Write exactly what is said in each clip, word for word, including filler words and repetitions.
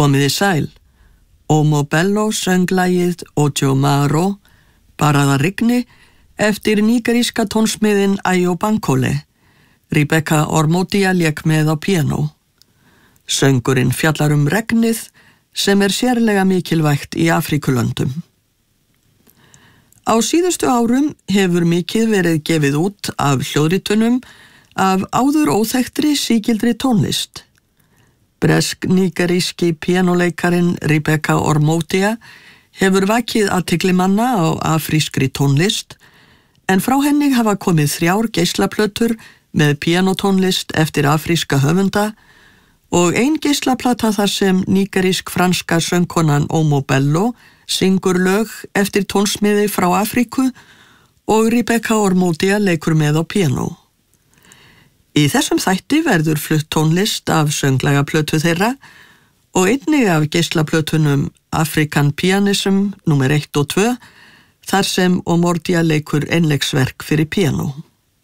Komiði sæl. Omo Bello söng lagið Ojo Maro, bara það rigni, eftir nígeríska tónsmiðin Ayo Bankole. Rebecca Ormodia lék með á píanó. Söngurinn fjallar um regnið sem er sérlega mikilvægt í Afríkulöndum. Á síðustu árum hefur mikið verið gefið út af hljóðritunum af áður óþekktri sígildri tónlist. Bresk-nígeríski píanóleikarin Rebecca Ormodia hefur vakið athygli manna á afrískri tónlist, en frá henni hafa komið þrjár geislaplötur með píanótónlist eftir afríska höfunda og ein geislaplata þar sem nígerísk-franska söngkonan Omo Bello syngur lög eftir tónsmiði frá Afríku og Rebecca Ormodia leikur með á píanó. Í þessum þætti verður flutt tónlist af sönglaga plötu þeirra og einnig af geislaplötunum African Pianism númer eitt og tvö, þar sem Ormodia leikur einleiksverk fyrir píanó.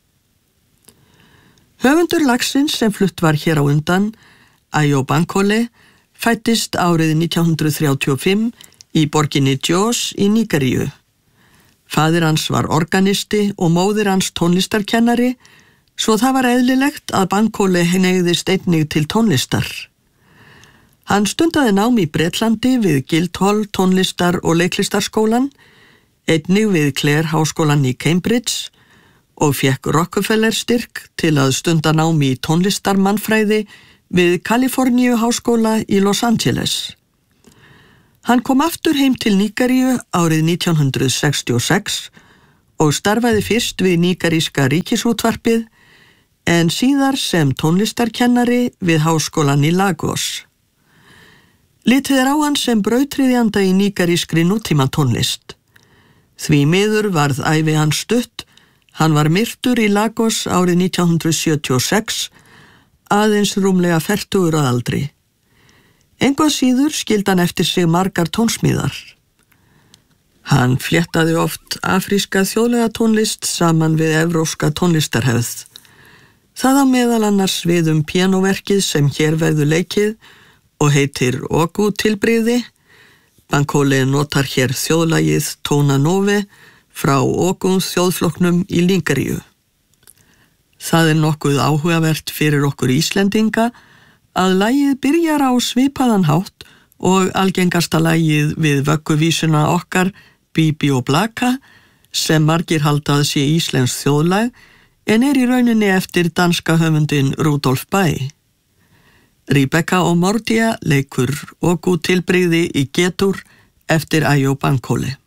Höfundur lagsins sem flutt var hér á undan, Ayo Bankole, fæddist árið nítján hundrað þrjátíu og fimm í borginni Jos í Nígeríu. Faðir hans var organisti og móðir hans tónlistarkennari, svo það var eðlilegt að Bankole hneigðist einnig til tónlistar. Hann stundaði nám í Bretlandi við Guildhall tónlistar- og leiklistarskólan, einnig við Clare háskólan í Cambridge og fékk Rockefeller styrk til að stunda nám í tónlistarmannfræði við Kaliforníu háskóla í Los Angeles. Hann kom aftur heim til Nígeríu árið nítján hundrað sextíu og sex og starfaði fyrst við nígeríska ríkisútvarpið, en síðar sem tónlistarkennari við háskólan í Lagos. Litið er á hann sem brautryðjanda í nígerískri nútíma tónlist. Því miður varð ævi hans stutt, hann var myrtur í Lagos árið nítján hundrað sjötíu og sex, aðeins rúmlega fertugur að aldri. Engu að síður skildi hann eftir sig margar tónsmíðar. Hann fléttaði oft afríska þjóðlega tónlist saman við evrópska tónlistarhefð. Það á meðal annars við um píanóverkið sem hér verður leikið og heitir Ogu tilbrigði. Bankole notar hér þjóðlagið Tona Nove frá Ogun þjóðflokknum í Nígeríu. Það er nokkuð áhugavert fyrir okkur Íslendinga að lagið byrjar á svipaðan hátt og algengasta lagið við vögguvísuna okkar Bibi og Blaka, sem margir halda að sé íslenskt þjóðlag, en er í rauninni eftir danska höfundin Rudolf Bay. Rebecca Ormodia leikur Ogu tilbrigði í G-dur eftir Ayo Bankole.